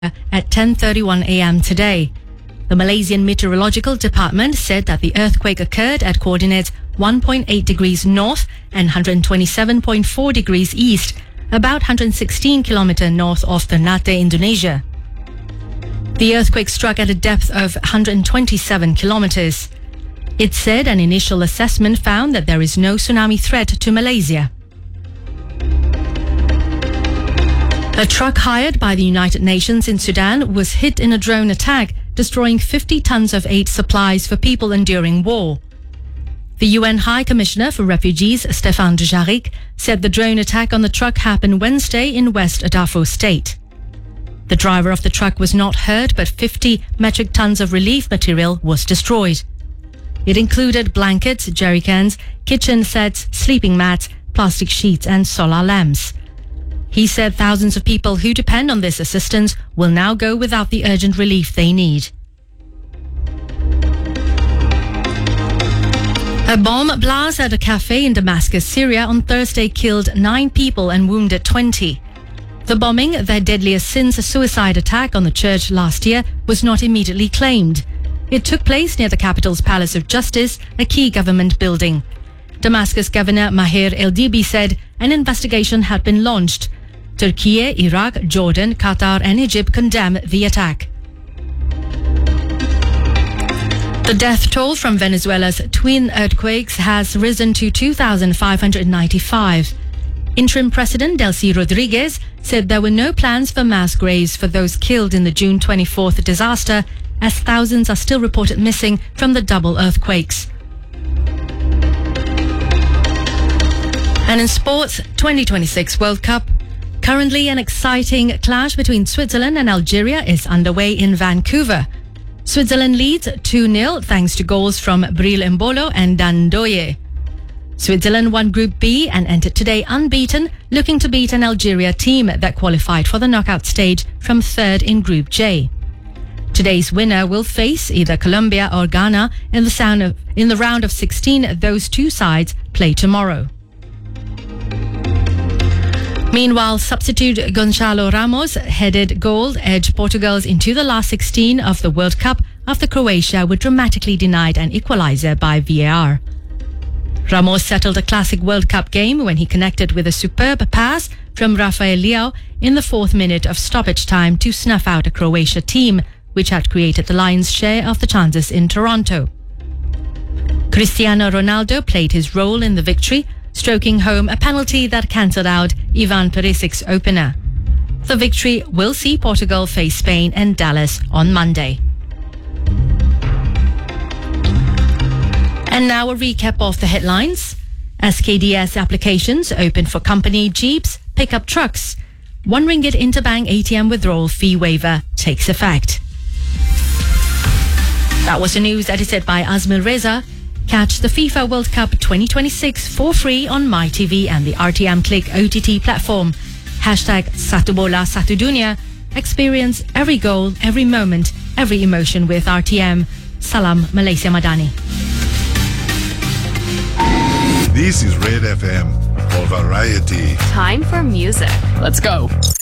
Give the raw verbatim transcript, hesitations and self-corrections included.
at ten thirty-one a m today. The Malaysian Meteorological Department said that the earthquake occurred at coordinates one point eight degrees north and one hundred twenty-seven point four degrees east, about one hundred sixteen kilometers north of Ternate, Indonesia. The earthquake struck at a depth of one hundred twenty-seven kilometers. It said an initial assessment found that there is no tsunami threat to Malaysia. A truck hired by the United Nations in Sudan was hit in a drone attack, destroying fifty tons of aid supplies for people enduring war. The U N High Commissioner for Refugees, Stéphane Dujarric, said the drone attack on the truck happened Wednesday in West Darfur State. The driver of the truck was not hurt, but fifty metric tons of relief material was destroyed. It included blankets, jerry cans, kitchen sets, sleeping mats, plastic sheets and solar lamps. He said thousands of people who depend on this assistance will now go without the urgent relief they need. A bomb blast at a cafe in Damascus, Syria on Thursday killed nine people and wounded twenty. The bombing, their deadliest since a suicide attack on the church last year, was not immediately claimed. It took place near the capital's Palace of Justice, a key government building. Damascus Governor Maher El-Dibi said an investigation had been launched. Turkey, Iraq, Jordan, Qatar and Egypt condemned the attack. The death toll from Venezuela's twin earthquakes has risen to two thousand five hundred ninety-five. Interim President Delcy Rodriguez said there were no plans for mass graves for those killed in the June twenty-fourth disaster, as thousands are still reported missing from the double earthquakes. And in sports, twenty twenty-six World Cup. Currently, an exciting clash between Switzerland and Algeria is underway in Vancouver. Switzerland leads two nil thanks to goals from Bril Embolo and Dan Ndoye. Switzerland won Group B and entered today unbeaten, looking to beat an Algeria team that qualified for the knockout stage from third in Group J. Today's winner will face either Colombia or Ghana in the, sound of, in the round of sixteen. Those two sides play tomorrow. Meanwhile, substitute Gonçalo Ramos headed goal edged Portugal's into the last sixteen of the World Cup after Croatia were dramatically denied an equalizer by V A R. Ramos settled a classic World Cup game when he connected with a superb pass from Rafael Leao in the fourth minute of stoppage time to snuff out a Croatia team, which had created the lion's share of the chances in Toronto. Cristiano Ronaldo played his role in the victory, stroking home a penalty that cancelled out Ivan Perisic's opener. The victory will see Portugal face Spain and Dallas on Monday. And now a recap of the headlines. S K D S applications open for company Jeeps, pickup trucks. One ringgit interbank A T M withdrawal fee waiver takes effect. That was the news edited by Azmil Reza. Catch the FIFA World Cup twenty twenty-six for free on MyTV and the R T M Click O T T platform. Hashtag Satu Bola Satu Dunia. Experience every goal, every moment, every emotion with R T M. Salam Malaysia Madani. This is Red F M for variety. Time for music. Let's go.